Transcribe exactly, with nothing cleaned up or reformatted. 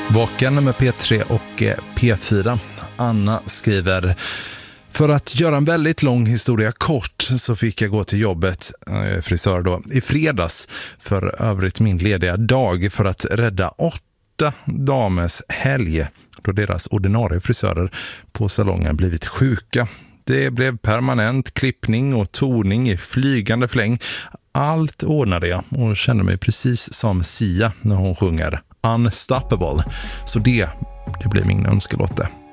Vaken med P tre och P fyra. Anna skriver: för att göra en väldigt lång historia kort så fick jag gå till jobbet, eh, frisör då, i fredags för övrigt min lediga dag för att rädda åtta damers helg då deras ordinarie frisörer på salongen blivit sjuka. Det blev permanent klippning och toning i flygande fläng. Allt ordnade jag och kände mig precis som Sia när hon sjunger Unstoppable. Så det, det blir min önskelåt.